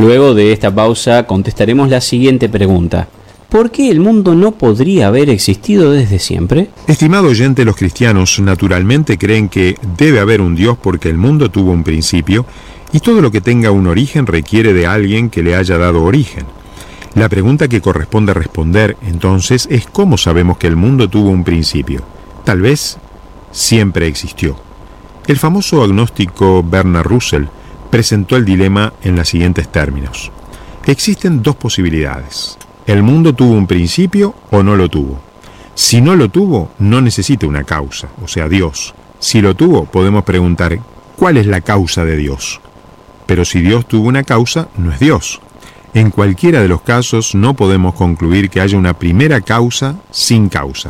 Luego de esta pausa contestaremos la siguiente pregunta. ¿Por qué el mundo no podría haber existido desde siempre? Estimado oyente, los cristianos naturalmente creen que debe haber un Dios porque el mundo tuvo un principio y todo lo que tenga un origen requiere de alguien que le haya dado origen. La pregunta que corresponde responder entonces es ¿cómo sabemos que el mundo tuvo un principio? Tal vez siempre existió. El famoso agnóstico Bernard Russell presentó el dilema en los siguientes términos. Existen dos posibilidades. El mundo tuvo un principio o no lo tuvo. Si no lo tuvo, no necesita una causa, o sea, Dios. Si lo tuvo, podemos preguntar, ¿cuál es la causa de Dios? Pero si Dios tuvo una causa, no es Dios. En cualquiera de los casos, no podemos concluir que haya una primera causa sin causa,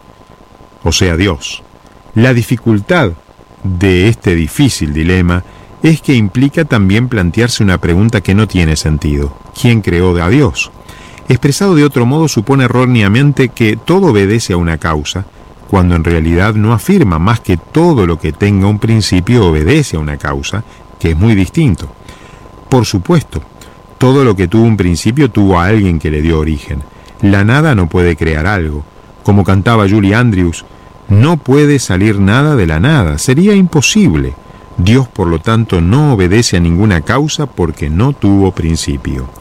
o sea, Dios. La dificultad de este difícil dilema es que implica también plantearse una pregunta que no tiene sentido. ¿Quién creó a Dios? Expresado de otro modo, supone erróneamente que todo obedece a una causa, cuando en realidad no afirma más que todo lo que tenga un principio obedece a una causa, que es muy distinto. Por supuesto, todo lo que tuvo un principio tuvo a alguien que le dio origen. La nada no puede crear algo. Como cantaba Julie Andrews, no puede salir nada de la nada, sería imposible. Dios, por lo tanto, no obedece a ninguna causa porque no tuvo principio.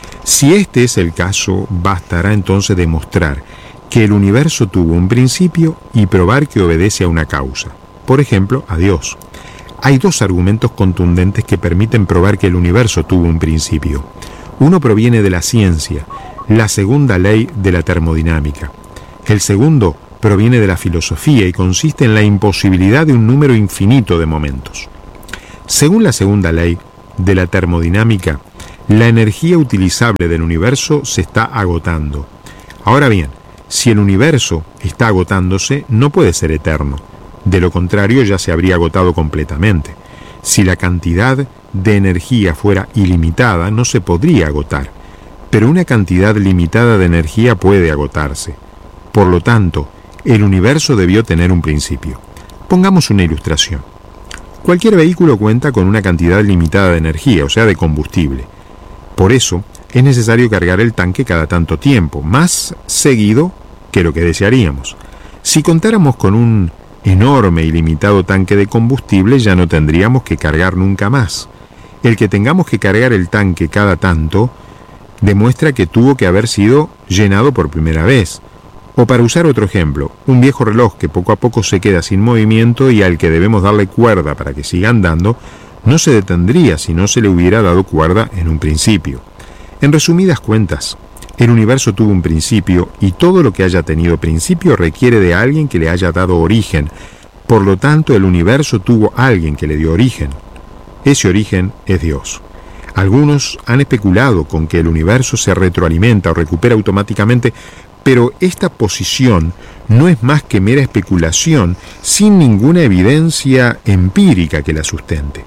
Si este es el caso, bastará entonces demostrar que el universo tuvo un principio y probar que obedece a una causa, por ejemplo, a Dios. Hay dos argumentos contundentes que permiten probar que el universo tuvo un principio. Uno proviene de la ciencia, la segunda ley de la termodinámica. El segundo proviene de la filosofía y consiste en la imposibilidad de un número infinito de momentos. Según la segunda ley de la termodinámica, la energía utilizable del universo se está agotando. Ahora bien, si el universo está agotándose, no puede ser eterno. De lo contrario, ya se habría agotado completamente. Si la cantidad de energía fuera ilimitada, no se podría agotar. Pero una cantidad limitada de energía puede agotarse. Por lo tanto, el universo debió tener un principio. Pongamos una ilustración. Cualquier vehículo cuenta con una cantidad limitada de energía, o sea, de combustible. Por eso, es necesario cargar el tanque cada tanto tiempo, más seguido que lo que desearíamos. Si contáramos con un enorme y limitado tanque de combustible, ya no tendríamos que cargar nunca más. El que tengamos que cargar el tanque cada tanto demuestra que tuvo que haber sido llenado por primera vez. O para usar otro ejemplo, un viejo reloj que poco a poco se queda sin movimiento y al que debemos darle cuerda para que siga andando, no se detendría si no se le hubiera dado cuerda en un principio. En resumidas cuentas, el universo tuvo un principio y todo lo que haya tenido principio requiere de alguien que le haya dado origen. Por lo tanto, el universo tuvo alguien que le dio origen. Ese origen es Dios. Algunos han especulado con que el universo se retroalimenta o recupera automáticamente, pero esta posición no es más que mera especulación sin ninguna evidencia empírica que la sustente.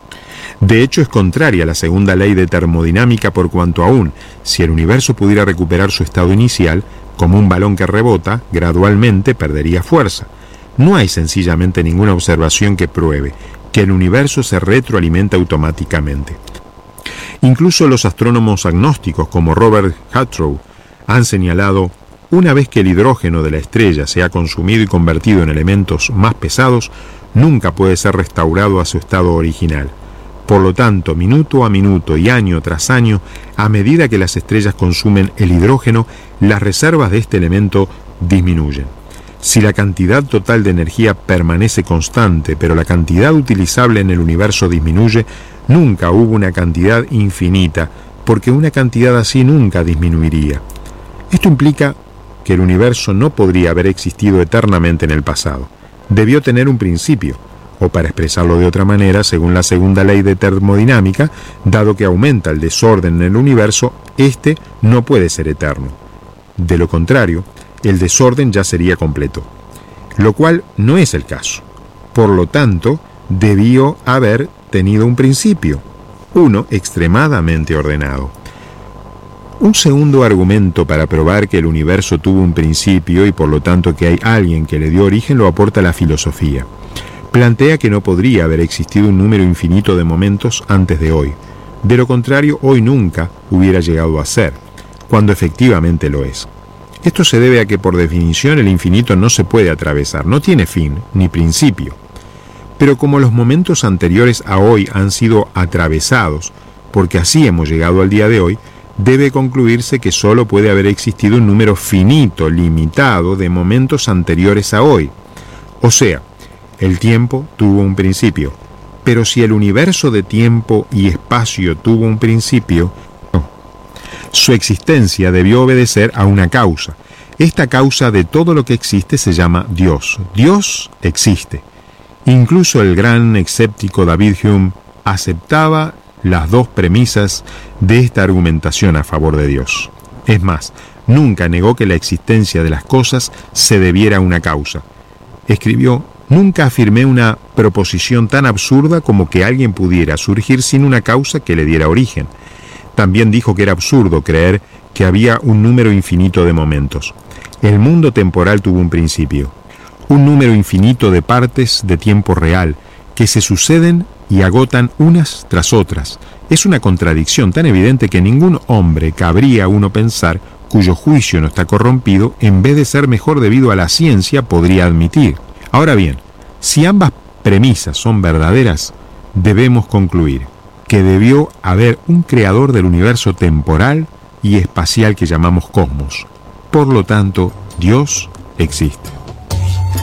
De hecho, es contraria a la segunda ley de termodinámica por cuanto aún, si el universo pudiera recuperar su estado inicial, como un balón que rebota, gradualmente perdería fuerza. No hay sencillamente ninguna observación que pruebe que el universo se retroalimenta automáticamente. Incluso los astrónomos agnósticos como Robert Hartrow han señalado, una vez que el hidrógeno de la estrella se ha consumido y convertido en elementos más pesados, nunca puede ser restaurado a su estado original. Por lo tanto, minuto a minuto y año tras año, a medida que las estrellas consumen el hidrógeno, las reservas de este elemento disminuyen. Si la cantidad total de energía permanece constante, pero la cantidad utilizable en el universo disminuye, nunca hubo una cantidad infinita, porque una cantidad así nunca disminuiría. Esto implica que el universo no podría haber existido eternamente en el pasado. Debió tener un principio. O para expresarlo de otra manera, según la segunda ley de termodinámica, dado que aumenta el desorden en el universo, este no puede ser eterno. De lo contrario, el desorden ya sería completo, lo cual no es el caso. Por lo tanto, debió haber tenido un principio, uno extremadamente ordenado. Un segundo argumento para probar que el universo tuvo un principio y por lo tanto que hay alguien que le dio origen lo aporta la filosofía. Plantea que no podría haber existido un número infinito de momentos antes de hoy. De lo contrario, hoy nunca hubiera llegado a ser, cuando efectivamente lo es. Esto se debe a que por definición el infinito no se puede atravesar, no tiene fin ni principio. Pero como los momentos anteriores a hoy han sido atravesados, porque así hemos llegado al día de hoy, debe concluirse que solo puede haber existido un número finito, limitado, de momentos anteriores a hoy. O sea, el tiempo tuvo un principio. Pero si el universo de tiempo y espacio tuvo un principio, su existencia debió obedecer a una causa. Esta causa de todo lo que existe se llama Dios. Dios existe. Incluso el gran escéptico David Hume aceptaba las dos premisas de esta argumentación a favor de Dios. Es más, nunca negó que la existencia de las cosas se debiera a una causa. Escribió: nunca afirmé una proposición tan absurda como que alguien pudiera surgir sin una causa que le diera origen. También dijo que era absurdo creer que había un número infinito de momentos. El mundo temporal tuvo un principio, un número infinito de partes de tiempo real que se suceden y agotan unas tras otras. Es una contradicción tan evidente que ningún hombre cabría a uno pensar, cuyo juicio no está corrompido, en vez de ser mejor debido a la ciencia, podría admitir. Ahora bien, si ambas premisas son verdaderas, debemos concluir que debió haber un creador del universo temporal y espacial que llamamos cosmos. Por lo tanto, Dios existe.